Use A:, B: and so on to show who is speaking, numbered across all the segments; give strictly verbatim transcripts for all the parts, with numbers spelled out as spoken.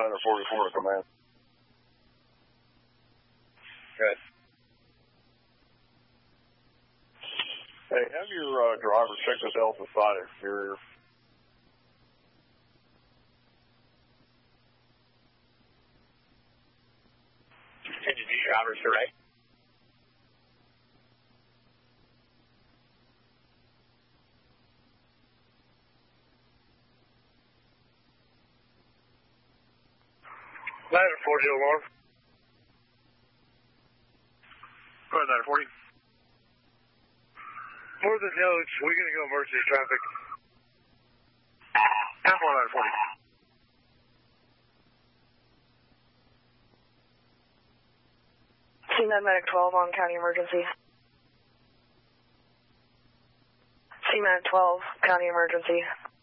A: Ladder forty-four to command.
B: Good.
A: Hey, have your uh, driver check the Delta side exterior.
B: Continue to drivers direct.
A: Ladder forty alarm.
B: Go ahead, Ladder forty.
A: More than notes, we're going to go emergency traffic.
B: Alpha Ladder forty.
C: C Med Medic twelve on county emergency. C Med twelve, county emergency.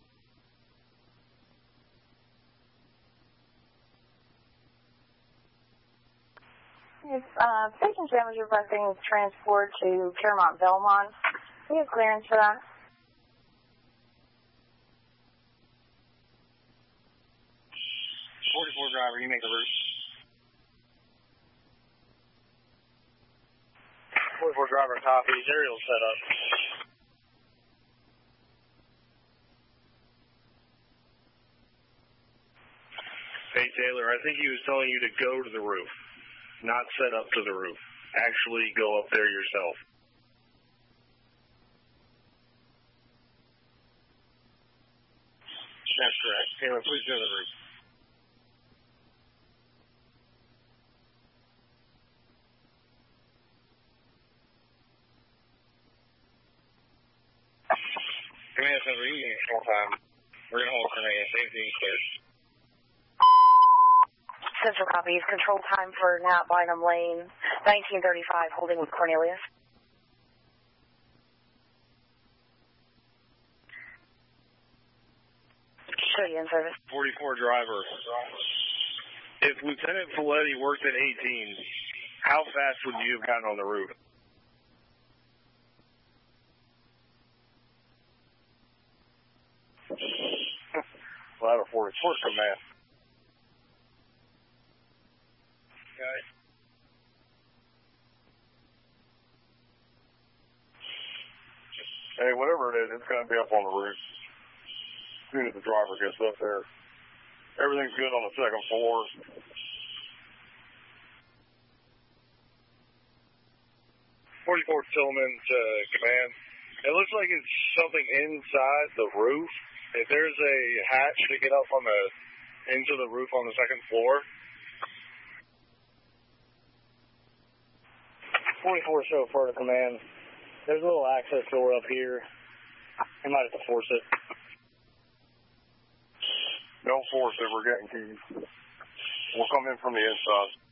D: If uh, patient damage requesting transport to Claremont Belmont, we have clearance for that.
B: forty-four driver, you make the route. forty-four driver, copy. Aerial set up.
A: Hey, Taylor, I think he was telling you to go to the roof, not set up to the roof. Actually go up there yourself.
B: That's correct. Taylor, please go to the roof. Command Center, you can control time. We're going to hold coordinate. Safety and clear.
C: Central copies. Control time for Nat Bynum Lane, nineteen thirty-five, holding with Cornelius. Show you in service.
A: forty-four driver. If Lieutenant Folletti worked at eighteen, how fast would you have gotten on the roof? Ladder forty-four command.
B: Okay.
A: Hey, whatever it is, it's going to be up on the roof as soon as the driver gets up there. Everything's good on the second floor.
B: forty-four Tillman to command. It looks like it's something inside the roof. If there's a hatch to get up on the into the roof on the second floor.
E: forty-four show for the command. There's a little access door up here. You might have to force it.
A: Don't force it. We're getting keys. We'll come in from the inside.